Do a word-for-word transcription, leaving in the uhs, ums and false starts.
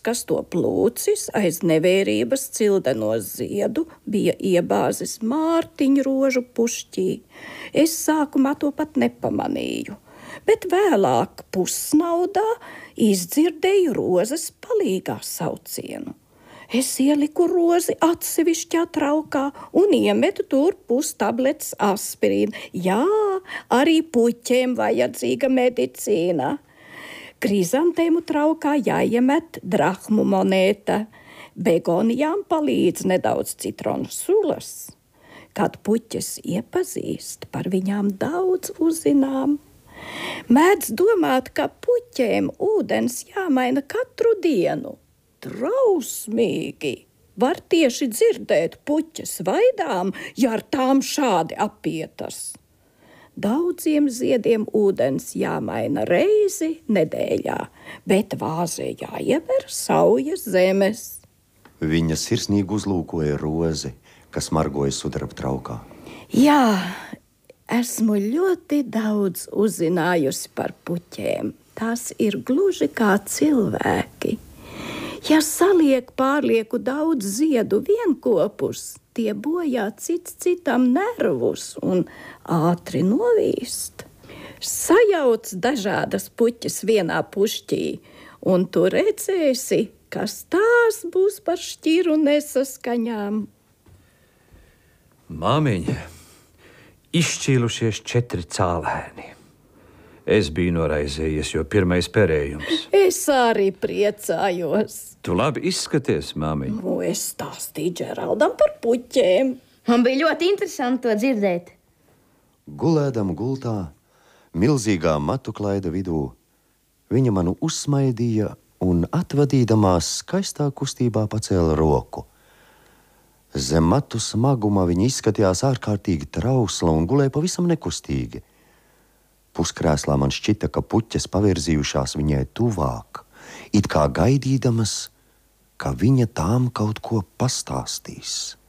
kas to plūcis aiz nevērības cildenos ziedu, bija iebāzis Mārtiņu rožu pušķī. Es sākumā to pat nepamanīju, bet vēlāk pusnaudā izdzirdēju rozes palīgā saucienu. Es ieliku rozi atsevišķā traukā un iemetu tur pustabletes aspirīnu. Jā, arī puķiem vajadzīga medicīna. Krizantēmu traukā jāiemet drahmu monēta. Begonijām palīdz nedaudz citronu sulas. Kad puķes iepazīst, par viņām daudz uzzinām. Mēdz domāt, ka puķēm ūdens jāmaina katru dienu. Trausmīgi! Var tieši dzirdēt puķes vaidām, ja ar tām šādi apietas. Daudziem ziediem ūdens jāmaina reizi nedēļā, bet vāzē jāiever saujas zemes. Viņa sirsnīgi uzlūkoja rozi, kas margoja sudraba traukā. Jā, esmu ļoti daudz uzzinājusi par puķēm. Tās ir gluži kā cilvēki. Ja saliek pārlieku daudz ziedu vienkopus, tie bojā cits citam nervus un ātri novīst. Sajauc dažādas puķes vienā pušķī, un tu redzēsi, kas tās būs par šķiru nesaskaņām. Māmiņa, izšķīlušies četri cālēni. Es biju noraizējies, jo pirmais perējums. Es arī priecājos. Tu labi izskaties, māmiņa. Nu, es stāstīju Džeraldam par puķēm. Man bija ļoti interesanti to dzirdēt. Gulēdama gultā, milzīgā matuklaida vidū, viņa manu uzsmaidīja un atvadīdamās skaistā kustībā pacēla roku. Zem matu smaguma viņa izskatījās ārkārtīgi trausla un gulēja pavisam nekustīgi. Puskrēslā man šķita, ka puķes pavirzījušās viņai tuvāk, it kā gaidīdamas, ka viņa tām kaut ko pastāstīs.